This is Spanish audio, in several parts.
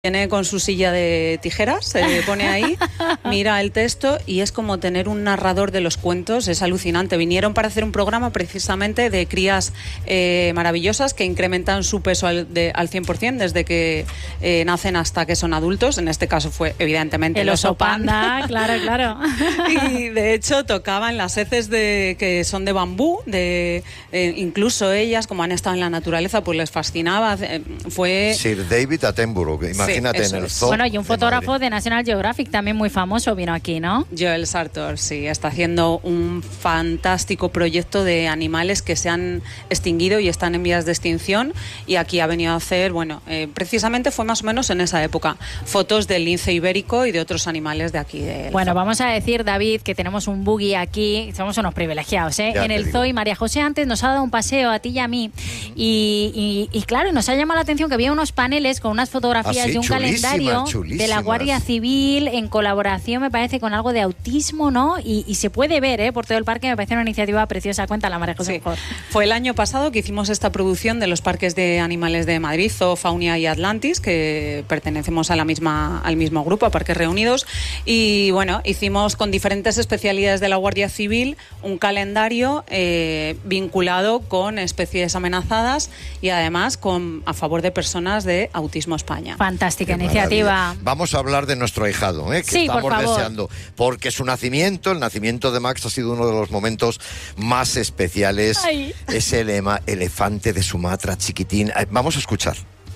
Viene con su silla de tijeras, se pone ahí, mira el texto y es como tener un narrador de los cuentos, es alucinante. Vinieron para hacer un programa precisamente de crías maravillosas que incrementan su peso al 100% desde que nacen hasta que son adultos. En este caso fue evidentemente el oso panda, claro. Y de hecho tocaban las heces que son de bambú, incluso ellas, como han estado en la naturaleza, pues les fascinaba. Fue Sir David Attenborough, imagínate, en el zoo. Bueno, y un fotógrafo de National Geographic también muy famoso vino aquí, ¿no? Joel Sartor, sí, está haciendo un fantástico proyecto de animales que se han extinguido y están en vías de extinción, y aquí ha venido a hacer, precisamente fue más o menos en esa época, fotos del lince ibérico y de otros animales de aquí. Bueno, vamos a decir, David, que tenemos un buggy aquí, somos unos privilegiados, en el zoo, y María José antes nos ha dado un paseo a ti y a mí, y claro, nos ha llamado la atención que había unos paneles con unas fotografías de un calendario de la Guardia Civil en colaboración, me parece, con algo de autismo, ¿no? Y se puede ver por todo el parque. Me parece una iniciativa preciosa. Cuéntala, María José. Sí. Fue el año pasado que hicimos esta producción de los parques de animales de Madrid, Zoo, Faunia y Atlantis, que pertenecemos al mismo grupo, a Parques Reunidos, y bueno, hicimos con diferentes especialidades de la Guardia Civil un calendario vinculado con especies amenazadas y además a favor de personas de Autismo España. Fantástica iniciativa. Vamos a hablar de nuestro ahijado, que sí, estamos deseando, porque el nacimiento de Max ha sido uno de los momentos más especiales. Ay. Es el elefante de Sumatra, chiquitín. Vamos a escuchar.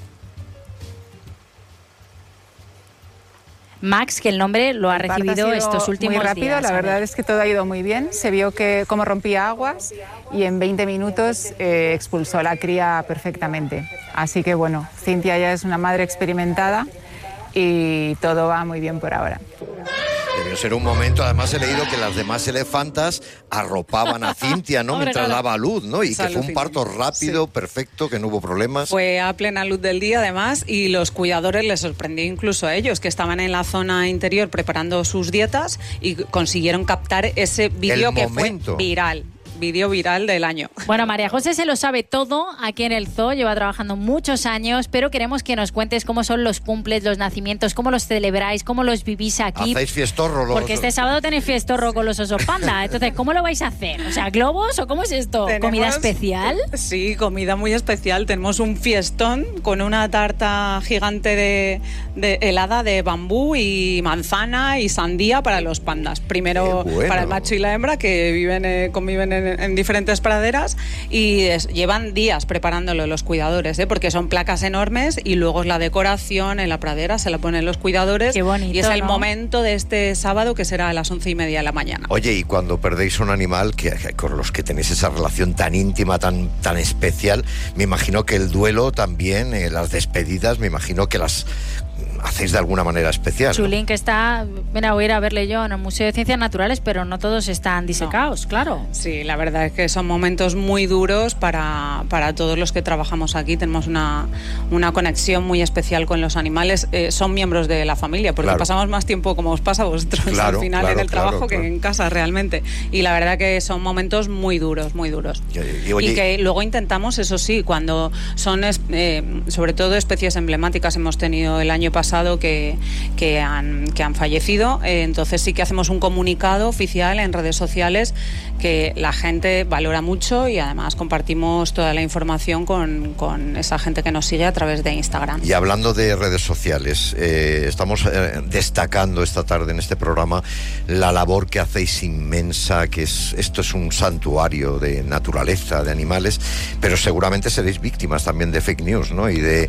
Max, que el nombre lo ha recibido estos últimos días. Muy rápido, la verdad es que todo ha ido muy bien. Se vio cómo rompía aguas y en 20 minutos expulsó la cría perfectamente. Así que bueno, Cintia ya es una madre experimentada y todo va muy bien por ahora. Debió ser un momento, además he leído que las demás elefantas arropaban a Cintia, ¿no? Mientras daba a luz, ¿no? Y que fue un parto rápido, perfecto, que no hubo problemas. Fue a plena luz del día, además, y los cuidadores les sorprendió incluso a ellos, que estaban en la zona interior preparando sus dietas y consiguieron captar ese vídeo que fue viral. Vídeo viral del año. Bueno, María José se lo sabe todo aquí en el zoo, lleva trabajando muchos años, pero queremos que nos cuentes cómo son los cumples, los nacimientos, cómo los celebráis, cómo los vivís aquí. ¿Hacéis fiestorro? Porque este sábado tenéis fiestorro con los osos panda. Entonces, ¿cómo lo vais a hacer? O sea, ¿globos o cómo es esto? ¿Comida especial? Sí, comida muy especial. Tenemos un fiestón con una tarta gigante de helada de bambú y manzana y sandía para los pandas. Primero para el macho y la hembra, que conviven en diferentes praderas, y llevan días preparándolo los cuidadores, porque son placas enormes y luego es la decoración en la pradera, se la ponen los cuidadores. Qué bonito, y es el ¿no? momento de este sábado, que será a las 11:30 de la mañana. Oye, y cuando perdéis un animal con los que tenéis esa relación tan íntima, tan especial, me imagino que el duelo también, las despedidas, me imagino que las hacéis de alguna manera especial, ¿no? Chulín, que está... Mira, voy a ir a verle yo en el Museo de Ciencias Naturales, pero no todos están disecados, claro. Sí, la verdad es que son momentos muy duros para todos los que trabajamos aquí. Tenemos una conexión muy especial con los animales. Son miembros de la familia, porque pasamos más tiempo, como os pasa a vosotros, al final en el trabajo que en casa realmente. Y la verdad que son momentos muy duros, muy duros. Y que luego intentamos, eso sí, cuando son sobre todo especies emblemáticas, hemos tenido el año pasado que han fallecido, entonces sí que hacemos un comunicado oficial en redes sociales que la gente valora mucho, y además compartimos toda la información con esa gente que nos sigue a través de Instagram. Y hablando de redes sociales, estamos destacando esta tarde en este programa la labor que hacéis inmensa, esto es un santuario de naturaleza, de animales, pero seguramente seréis víctimas también de fake news, ¿no? Y de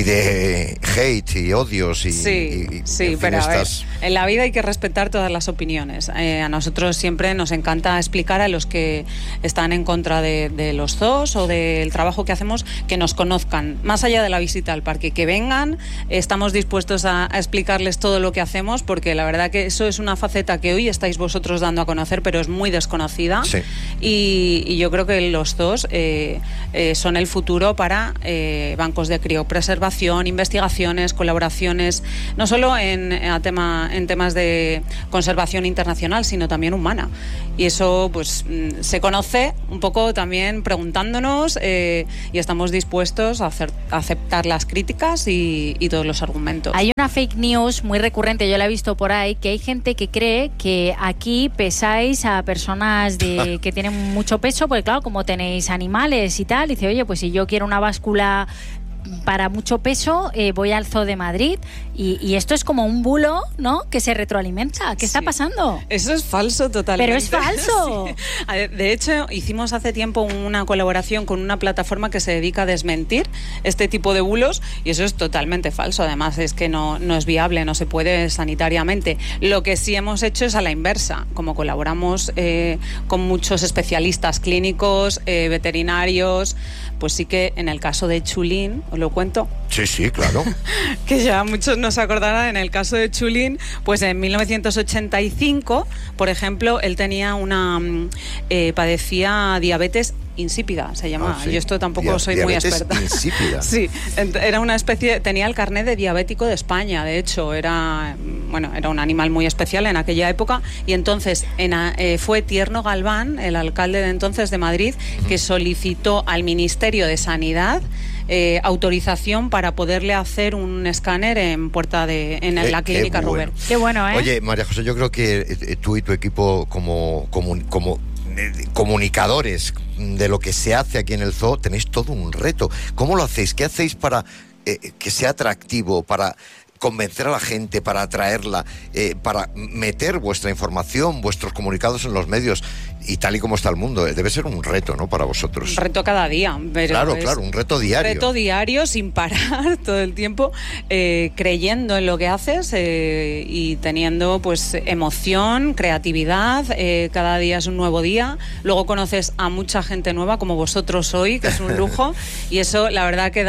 hate y odios. Sí, pero a ver, en la vida hay que respetar todas las opiniones. A nosotros siempre nos encanta explicar a los que están en contra de los zoos o del trabajo que hacemos, que nos conozcan, más allá de la visita al parque, que vengan. Estamos dispuestos a explicarles todo lo que hacemos, porque la verdad que eso es una faceta que hoy estáis vosotros dando a conocer, pero es muy desconocida. Sí. Y yo creo que los zoos son el futuro para bancos de criopreservación, investigaciones, colaboración recomendaciones, no solo en temas de conservación internacional, sino también humana. Y eso pues se conoce un poco también preguntándonos y estamos dispuestos a aceptar las críticas y todos los argumentos. Hay una fake news muy recurrente, yo la he visto por ahí, que hay gente que cree que aquí pesáis a personas que tienen mucho peso, porque claro, como tenéis animales y tal, dice, oye, pues si yo quiero una báscula para mucho peso, voy al Zoo de Madrid y esto es como un bulo, ¿no?, que se retroalimenta. ¿Qué está pasando? Eso es falso totalmente. Pero es falso. Sí. De hecho, hicimos hace tiempo una colaboración con una plataforma que se dedica a desmentir este tipo de bulos y eso es totalmente falso. Además, es que no es viable, no se puede sanitariamente. Lo que sí hemos hecho es a la inversa. Como colaboramos con muchos especialistas clínicos, veterinarios, pues sí que en el caso de Chulín, ¿os lo cuento? Sí, claro. Que ya muchos no se acordarán, en el caso de Chulín, pues en 1985, por ejemplo, él tenía padecía diabetes insípida, se llamaba. Sí. Yo esto tampoco soy muy experta. Insípida. Sí, era una especie, tenía el carnet de diabético de España, de hecho, era un animal muy especial en aquella época y entonces fue Tierno Galván, el alcalde de entonces de Madrid, que solicitó al Ministerio de Sanidad autorización para poderle hacer un escáner en la clínica Robert. Qué bueno, ¿eh? Oye, María José, yo creo que tú y tu equipo como comunicadores de lo que se hace aquí en el zoo tenéis todo un reto. ¿Cómo lo hacéis? ¿Qué hacéis para que sea atractivo, para convencer a la gente, para atraerla, para meter vuestra información, vuestros comunicados en los medios y tal y como está el mundo? Debe ser un reto, ¿no?, para vosotros. Un reto cada día. Pero claro, un reto diario. Un reto diario, sin parar todo el tiempo, creyendo en lo que haces y teniendo pues emoción, creatividad. Cada día es un nuevo día. Luego conoces a mucha gente nueva, como vosotros hoy, que es un lujo. Y eso, la verdad, que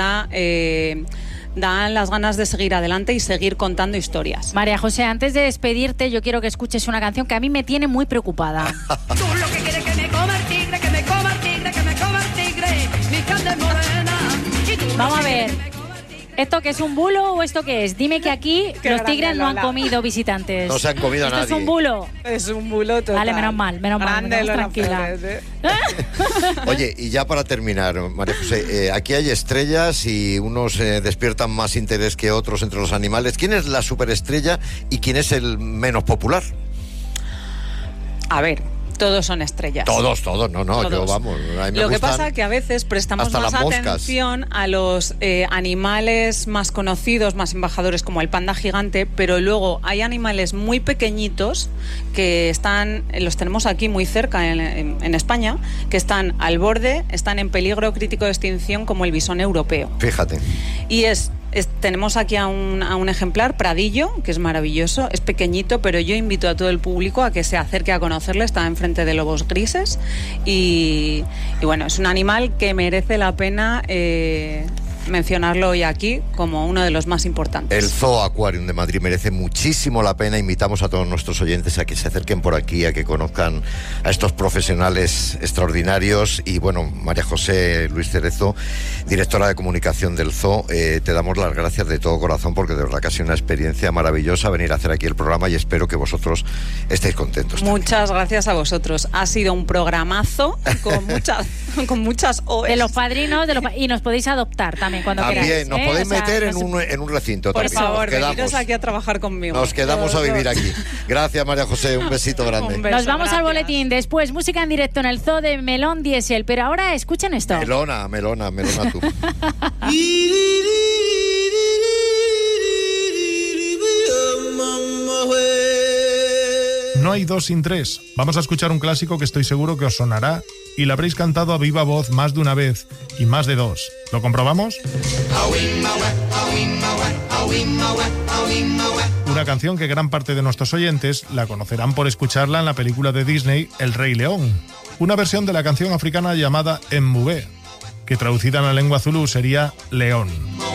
dan las ganas de seguir adelante y seguir contando historias. María José, antes de despedirte, yo quiero que escuches una canción que a mí me tiene muy preocupada. Tú lo que quieres que me coma el tigre, que me coma el tigre, que me coma el tigre, mi carne morena. Vamos a ver, ¿esto qué es un bulo o esto qué es? Dime que aquí los tigres no han comido visitantes. No se han comido a nadie. ¿Esto es un bulo? Es un bulo total. Vale, menos mal, tranquila. Oye, y ya para terminar, María José, aquí hay estrellas y unos despiertan más interés que otros entre los animales. ¿Quién es la superestrella y quién es el menos popular? A ver, todos son estrellas. Todos, no, todos. Yo vamos. A mí me Lo que gustan pasa es que a veces prestamos hasta más las moscas. atención a los animales más conocidos, más embajadores, como el panda gigante, pero luego hay animales muy pequeñitos que los tenemos aquí muy cerca en España, que están al borde, están en peligro crítico de extinción, como el bisón europeo. Fíjate. Y tenemos aquí a un ejemplar, Pradillo, que es maravilloso, es pequeñito, pero yo invito a todo el público a que se acerque a conocerle. Está enfrente de lobos grises y bueno, es un animal que merece la pena mencionarlo hoy aquí como uno de los más importantes. El Zoo Aquarium de Madrid merece muchísimo la pena. Invitamos a todos nuestros oyentes a que se acerquen por aquí, a que conozcan a estos profesionales extraordinarios. Y bueno, María José Luis Cerezo, directora de comunicación del Zoo, te damos las gracias de todo corazón, porque de verdad que ha sido una experiencia maravillosa venir a hacer aquí el programa y espero que vosotros estéis contentos también. Muchas gracias a vosotros. Ha sido un programazo con muchas OEs. De los padrinos, y nos podéis adoptar también cuando queráis. También, nos podéis meter en un recinto. Por también. favor, veniros aquí a trabajar conmigo. Nos quedamos a vivir aquí. Gracias, María José, un besito grande. Nos vamos al boletín. Después, música en directo en el Zoo de Melón Diesel. Pero ahora, escuchen esto. Melona tú. No hay dos sin tres. Vamos a escuchar un clásico que estoy seguro que os sonará y lo habréis cantado a viva voz más de una vez y más de dos. ¿Lo comprobamos? Una canción que gran parte de nuestros oyentes la conocerán por escucharla en la película de Disney El Rey León. Una versión de la canción africana llamada Mbube, que traducida en la lengua zulú sería León.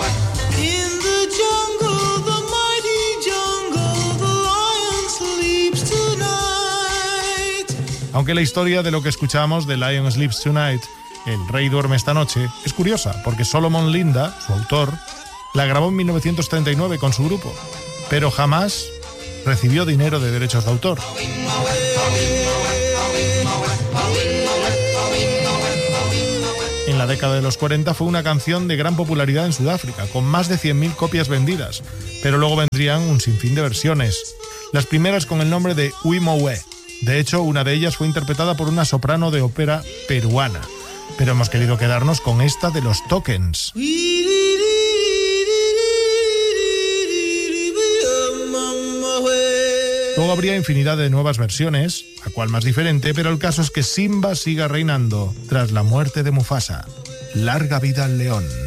Aunque la historia de lo que escuchamos de Lion Sleeps Tonight, El Rey duerme esta noche, es curiosa, porque Solomon Linda, su autor, La grabó en 1939 con su grupo, pero jamás recibió dinero de derechos de autor. En la década de los 40 fue una canción de gran popularidad en Sudáfrica, con más de 100.000 copias vendidas, pero luego vendrían un sinfín de versiones. Las primeras con el nombre de Uimowe. De hecho, una de ellas fue interpretada por una soprano de ópera peruana, pero hemos querido quedarnos con esta de los Tokens. Luego habría infinidad de nuevas versiones, a cual más diferente, pero el caso es que Simba siga reinando tras la muerte de Mufasa. Larga vida al león.